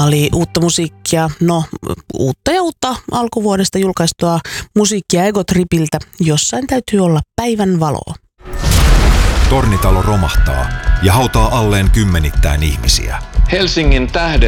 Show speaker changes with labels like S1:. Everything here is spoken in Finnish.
S1: Oli uutta musiikkia, uutta alkuvuodesta julkaistua musiikkia Egotripiltä. Jossain täytyy olla päivän valoa.
S2: Tornitalo romahtaa ja hautaa alleen kymmenittäin ihmisiä.
S3: Helsingin tähdet